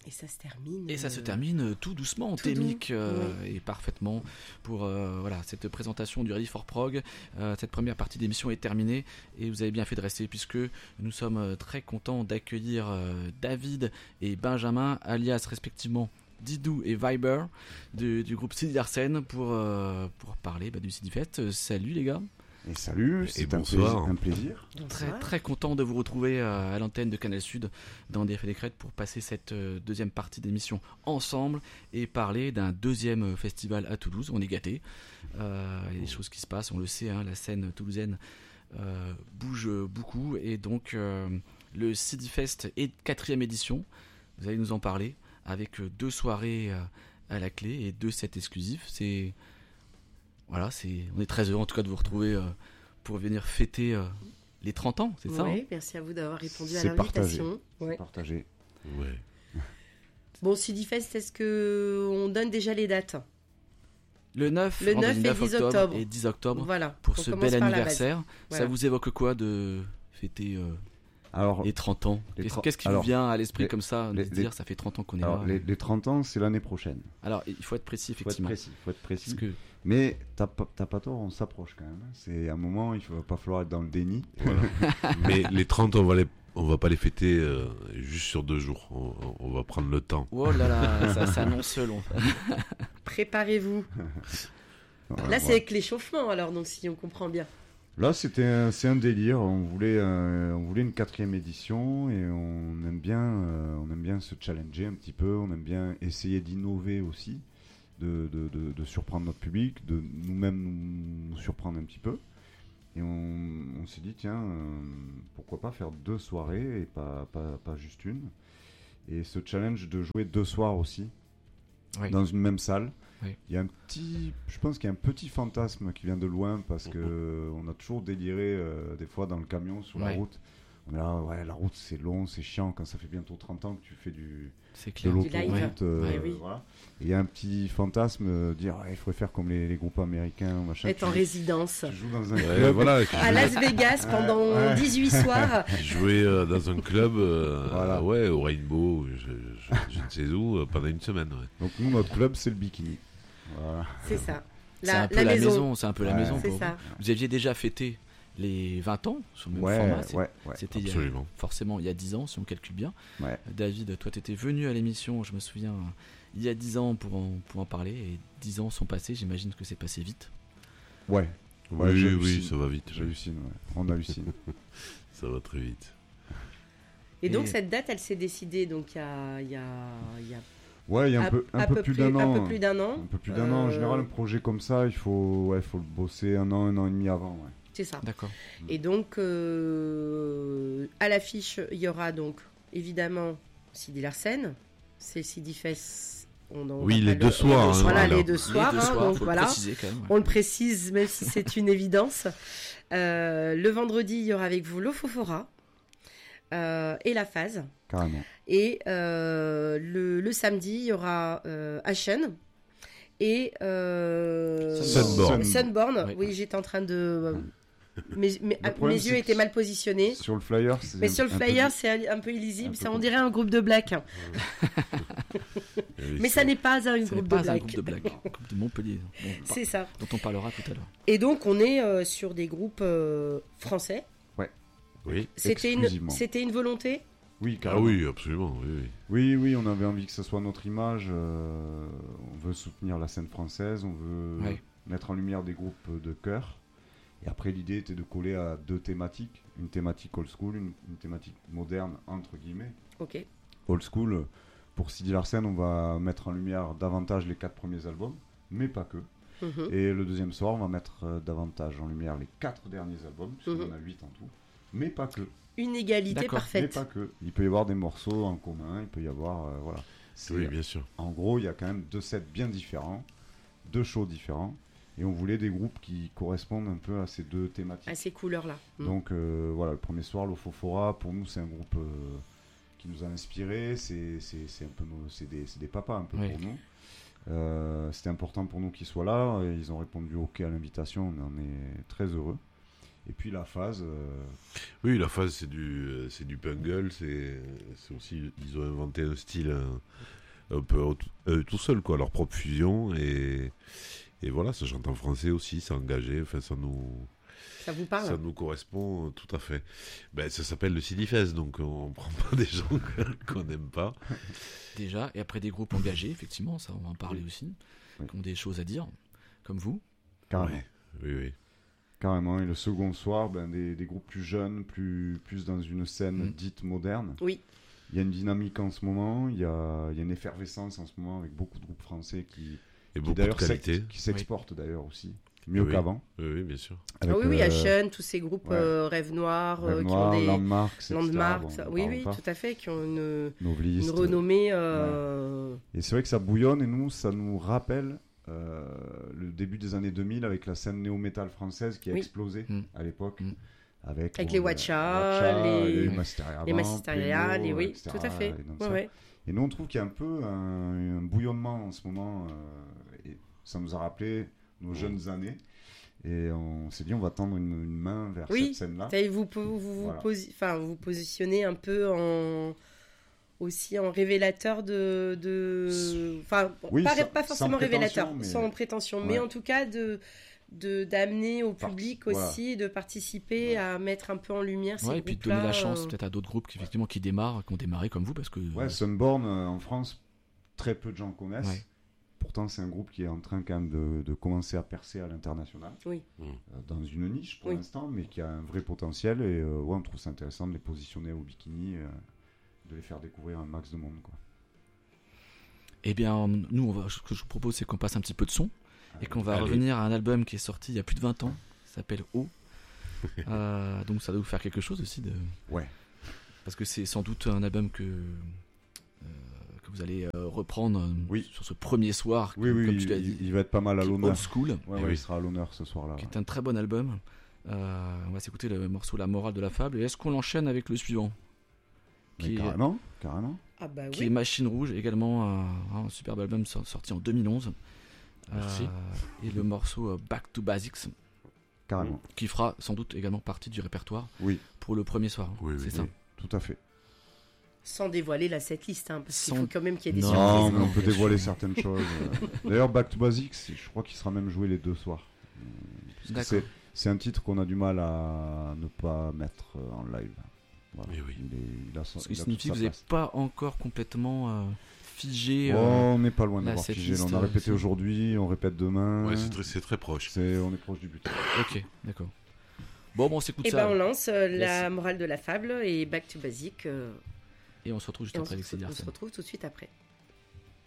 Et ça se termine. Et ça se termine tout doucement, Témic, et parfaitement pour cette présentation du Ready for Prog. Cette première partie d'émission est terminée et vous avez bien fait de rester puisque nous sommes très contents d'accueillir David et Benjamin, alias respectivement Didou et Viber du groupe Sidi Larsen pour parler du Sidifest. Salut les gars. Et salut, c'est bonsoir. Un plaisir. Très très content de vous retrouver à l'antenne de Canal Sud dans DF des Crêtes pour passer cette deuxième partie d'émission ensemble et parler d'un deuxième festival à Toulouse. On est gâtés. Il y a des choses qui se passent, on le sait, la scène toulousaine bouge beaucoup et donc le Sidifest est 4e édition. Vous allez nous en parler avec 2 soirées à la clé et 2 sets exclusifs. On est très heureux en tout cas de vous retrouver pour venir fêter les 30 ans, c'est ça? Oui, merci à vous d'avoir répondu à l'invitation. C'est partagé. Ouais. Bon, Sidifest, est-ce qu'on donne déjà les dates? Le 9 et 10 octobre. Et 10 octobre voilà, pour ce bel anniversaire. Voilà. Ça vous évoque quoi de fêter les 30 ans? Qu'est-ce qui vous vient à l'esprit comme ça, de se dire ça fait 30 ans qu'on est là? Les 30 ans, c'est l'année prochaine. Alors, il faut être précis, effectivement. Faut être précis. Mais t'as pas tort, on s'approche quand même. C'est un moment, il va pas falloir être dans le déni. Voilà. Mais les 30, on va pas les fêter juste sur 2 jours. On va prendre le temps. Oh là là, ça s'annonce long. Préparez-vous. Là, c'est avec l'échauffement, alors, donc si on comprend bien. Là, c'est un délire. On voulait une 4e édition et on aime bien se challenger un petit peu. On aime bien essayer d'innover aussi, de surprendre notre public, de nous-mêmes nous surprendre un petit peu. Et on s'est dit tiens, pourquoi pas faire 2 soirées et pas juste une. Et ce challenge de jouer 2 soirs aussi dans une même salle. Oui. Je pense qu'il y a un petit fantasme qui vient de loin parce que on a toujours déliré des fois dans le camion sur la route. On est là, la route c'est long, c'est chiant quand ça fait bientôt 30 ans que tu fais de l'autoroute. Voilà. Et il y a un petit fantasme dire il faudrait faire comme les groupes américains, machin. Être en résidence. Tu joues dans un club. À Las Vegas pendant 18 soirs. Jouer dans un club au Rainbow, je ne sais où, pendant une semaine. Ouais. Donc nous, notre club, c'est le Bikini. Voilà. C'est ça. C'est un peu la maison. C'est un peu la maison. C'est ça. Vous aviez déjà fêté les 20 ans sur le même format. C'était forcément il y a 10 ans si on calcule bien. David, toi tu étais venu à l'émission, je me souviens, il y a 10 ans pour en parler et 10 ans sont passés, j'imagine que c'est passé vite. Oui, ça va vite. J'hallucine, on hallucine. Ça va très vite. Et donc cette date elle s'est décidée donc il y a un peu plus d'un an. Un peu plus d'un an. En général, un projet comme ça, il faut le bosser un an et demi avant. Ouais. C'est ça. D'accord. Et donc, à l'affiche, il y aura donc évidemment Sidi Larsen, c'est le Sidifest. Les 2 soirs. Les 2 soirs. Donc voilà. Quand même, on le précise, même si c'est une évidence. Le vendredi, il y aura avec vous l'Ofofora. Et la phase. Carrément. Et le samedi, il y aura Ashen et Sunborn. Oui, j'étais en train de... Mes yeux étaient mal positionnés. Sur le flyer, c'est un peu illisible. Ça, on dirait un groupe de black. Mais ça n'est pas un groupe de black. Un groupe de black. Un groupe de Montpellier. C'est ça. Dont on parlera tout à l'heure. Et donc, on est sur des groupes français. Oui. C'était une volonté? Oui, carrément. Ah oui, absolument. Oui, on avait envie que ce soit notre image. On veut soutenir la scène française, on veut mettre en lumière des groupes de chœur. Et après, l'idée était de coller à 2 thématiques. Une thématique old school, une thématique moderne, entre guillemets. Ok. Old school, pour Sidi Larsen, on va mettre en lumière davantage les 4 premiers albums, mais pas que. Et le deuxième soir, on va mettre davantage en lumière les 4 derniers albums, puisqu'on en a 8 en tout. Mais pas que. Une égalité parfaite. Mais pas que. Il peut y avoir des morceaux en commun, il peut y avoir... Oui, bien sûr. En gros, il y a quand même 2 sets bien différents, 2 shows différents, et on voulait des groupes qui correspondent un peu à ces 2 thématiques. À ces couleurs-là. Donc le premier soir, l'Ofofora, pour nous, c'est un groupe qui nous a inspirés, c'est un peu c'est des papas un peu pour nous. C'était important pour nous qu'ils soient là, et ils ont répondu OK à l'invitation, on en est très heureux. Et puis la phase, Oui, la phase c'est du pungle, c'est aussi ils ont inventé un style un peu tout seul quoi, leur propre fusion et voilà, ça chante en français aussi, c'est engagé, enfin Ça vous ça parle? nous correspond tout à fait. Ben ça s'appelle le Sidifest, donc on prend pas des gens qu'on n'aime pas. Déjà, et après des groupes engagés, effectivement, ça on va en parler aussi, Oui. qui ont des choses à dire, comme vous. carrément. Ouais, oui. Carrément. Et le second soir, des groupes plus jeunes, plus dans une scène dite moderne. Oui. Il y a une dynamique en ce moment, il y a une effervescence en ce moment avec beaucoup de groupes français Et qui beaucoup de d'ailleurs qualité. qui s'exportent d'ailleurs aussi, mieux Oui. qu'avant. Oui, bien sûr. Ah oui, Ashen, tous ces groupes ouais. Rêve Noir, Rêve qui Noir, ont des Landmark, etc. Landmark, Bon, ça- on oui, parle oui, pas. tout à fait, qui ont une Novelist. renommée. Et c'est vrai que ça bouillonne et nous, ça nous rappelle le début des années 2000 avec la scène néo-metal française qui a Oui. explosé à l'époque. Mm. Avec les Watcha, les les Masteria, Masteria, Plémo, oui, etc., tout à fait. et donc Ouais, ça. ouais. Et nous, on trouve qu'il y a un peu un bouillonnement en ce moment. Et ça nous a rappelé nos jeunes années. Et on s'est dit, on va tendre une main vers Oui, cette scène-là. Vous vous positionnez un peu aussi en révélateur Oui, pas forcément sans révélateur, prétention, mais- sans prétention, mais Ouais. en tout cas d'amener au public Voilà. aussi, de participer Ouais. à mettre un peu en lumière ces Ouais, et puis de groupes-là. donner la chance peut-être à d'autres groupes qui effectivement qui démarrent, qui ont démarré comme vous, parce que Ouais, Sunborn, en France, très peu de gens connaissent. Ouais. Pourtant, c'est un groupe qui est en train quand même de commencer à percer à l'international. Oui. Dans une niche pour Oui. l'instant, mais qui a un vrai potentiel. Et ouais, on trouve ça intéressant de les positionner au bikini, de les faire découvrir un max de monde, quoi. eh bien, nous, ce que je vous propose, c'est qu'on passe un petit peu de son et qu'on va Allez. revenir à un album qui est sorti il y a plus de 20 ans, ça s'appelle O. Donc ça doit vous faire quelque chose aussi Ouais. parce que c'est sans doute un album que vous allez reprendre Oui. sur ce premier soir, Oui, comme oui, tu l'as dit, il va être pas mal à qui est l'honneur. old school, Ouais, Eh ouais, oui. il sera à l'honneur ce soir-là. qui ouais. est un très bon album. On va s'écouter le morceau La morale de la fable. Et est-ce qu'on l'enchaîne avec le suivant Mais qui est, carrément. Ah bah qui est oui. Machine Rouge, également un superbe album sorti en 2011. Merci. Et le morceau Back to Basics, Carrément. qui fera sans doute également partie du répertoire Oui, pour le premier soir. Oui, c'est oui, ça. oui. tout à fait. Sans dévoiler la setlist, hein, parce qu'il Sans- faut quand même qu'il y ait des Non, Non, surprises. mais on peut bien dévoiler sûr. certaines choses. D'ailleurs, Back to Basics, je crois qu'il sera même joué les 2 soirs. Parce que D'accord. c'est un titre qu'on a du mal à ne pas mettre en live. Voilà. Eh oui. Il a son, Ce qui il a signifie toute que sa vous place. n'êtes pas encore complètement figé. On n'est pas loin la d'avoir figé. setlist, On a répété aussi. aujourd'hui, on répète demain. Ouais, c'est très proche. On est proche du but. Ok, d'accord. Bon, on s'écoute Et ça. ben on lance la Yes. morale de la fable et Back to Basic. Et on se retrouve juste Et on après avec se Cédric on se Arsène. retrouve tout de suite après.